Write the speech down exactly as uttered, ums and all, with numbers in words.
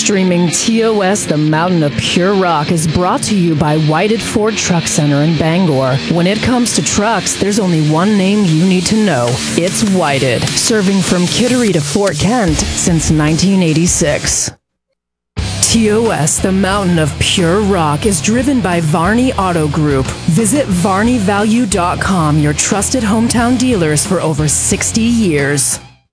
Streaming T O S, the Mountain of Pure Rock, is brought to you by Whited Ford Truck Center in Bangor. When it comes to trucks, there's only one name you need to know. It's Whited, serving from Kittery to Fort Kent since nineteen eighty-six. T O S, the Mountain of Pure Rock, is driven by Varney Auto Group. Visit varney value dot com, your trusted hometown dealers for over sixty years.